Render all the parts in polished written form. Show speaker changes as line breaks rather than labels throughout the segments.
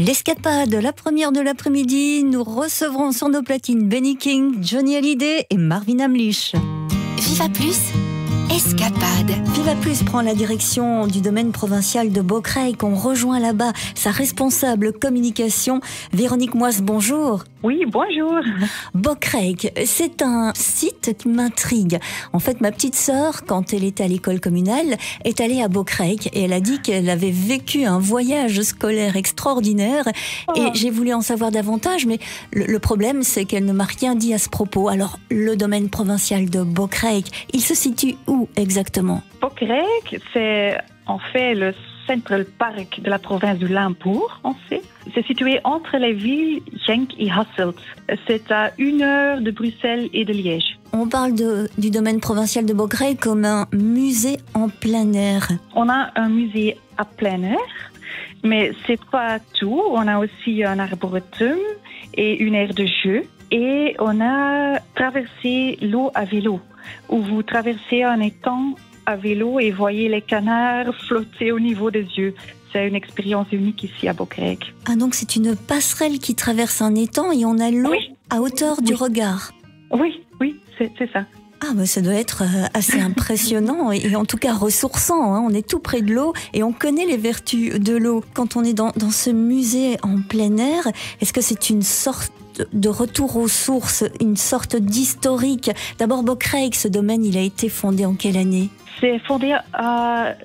L'escapade, la première de l'après-midi, nous recevrons sur nos platines Benny King, Johnny Hallyday et Marvin Hamlisch.
Viva Plus, escapade.
Viva Plus prend la direction du domaine provincial de Beaucrèque. On rejoint là-bas sa responsable communication, Véronique Moisse. Bonjour.
Oui, bonjour.
Beaucrèque, c'est un site qui m'intrigue. En fait, ma petite sœur, quand elle était à l'école communale, est allée à Beaucrèque et elle a dit qu'elle avait vécu un voyage scolaire extraordinaire. Et j'ai voulu en savoir davantage, mais le problème, c'est qu'elle ne m'a rien dit à ce propos. Alors, le domaine provincial de Beaucrèque, il se situe où exactement?
Beaucrèque, c'est en fait le Central Park de la province du Limbourg, on sait. C'est situé entre les villes Genk et Hasselt. C'est à 1 heure de Bruxelles et de Liège.
On parle du domaine provincial de Beaucrèque comme un musée en plein air.
On a un musée à plein air, mais c'est pas tout. On a aussi un arboretum et une aire de jeu. Et on a traversé l'eau à vélo, où vous traversez un étang à vélo et voyez les canards flotter au niveau des yeux. C'est une expérience unique ici à Beaucrèque.
Ah, donc c'est une passerelle qui traverse un étang et on a l'eau à hauteur du regard.
Oui, c'est ça.
Ah, bah ça doit être assez impressionnant et en tout cas ressourçant. Hein. On est tout près de l'eau et on connaît les vertus de l'eau. Quand on est dans ce musée en plein air, est-ce que c'est une sorte de retour aux sources, une sorte d'historique? D'abord, Beaucrèque, ce domaine, il a été fondé en quelle année?
C'est fondé en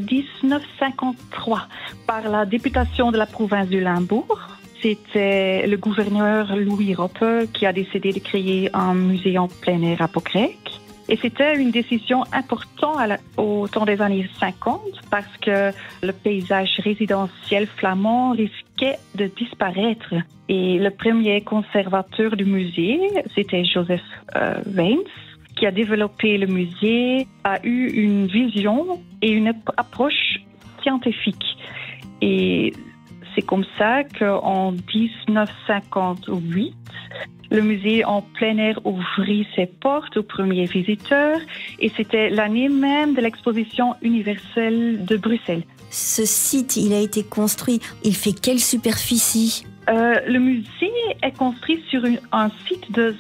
1953 par la députation de la province du Limbourg. C'était le gouverneur Louis Roppe qui a décidé de créer un musée en plein air à Beaucrèque. Et c'était une décision importante au temps des années 50 parce que le paysage résidentiel flamand risquait de disparaître. Et le premier conservateur du musée, c'était Joseph Weins, qui a développé le musée, a eu une vision et une approche scientifique. Et c'est comme ça qu'en 1958, le musée en plein air ouvrit ses portes aux premiers visiteurs et c'était l'année même de l'exposition universelle de Bruxelles.
Ce site, il a été construit, il fait quelle superficie?
Le musée est construit sur un site de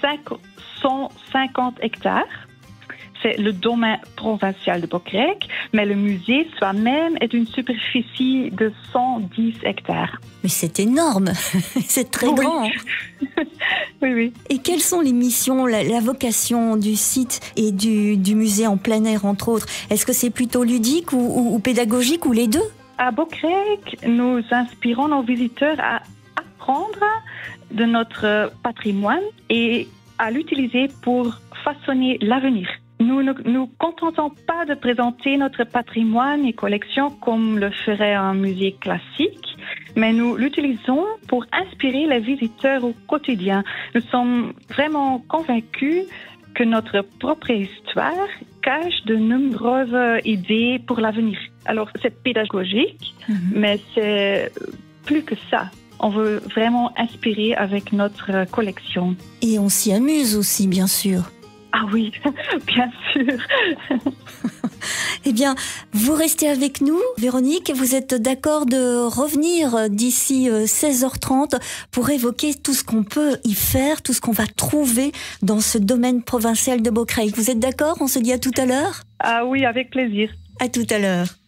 550 hectares. C'est le domaine provincial de Beaucrèque, mais le musée soi-même est une superficie de 110 hectares.
Mais c'est énorme, c'est très grand.
Oui.
Et quelles sont les missions, la vocation du site et du musée en plein air, entre autres? Est-ce que c'est plutôt ludique ou pédagogique ou les deux?
À Beaucrèque, nous inspirons nos visiteurs à apprendre de notre patrimoine et à l'utiliser pour façonner l'avenir. Nous ne nous contentons pas de présenter notre patrimoine et collection comme le ferait un musée classique, mais nous l'utilisons pour inspirer les visiteurs au quotidien. Nous sommes vraiment convaincus que notre propre histoire cache de nombreuses idées pour l'avenir. Alors, c'est pédagogique, mais c'est plus que ça. On veut vraiment inspirer avec notre collection.
Et on s'y amuse aussi, bien sûr.
Ah oui, bien sûr.
Eh bien, vous restez avec nous, Véronique. Vous êtes d'accord de revenir d'ici 16h30 pour évoquer tout ce qu'on peut y faire, tout ce qu'on va trouver dans ce domaine provincial de Beaucrèque. Vous êtes d'accord? On se dit à tout à l'heure?
Ah oui, avec plaisir.
À tout à l'heure.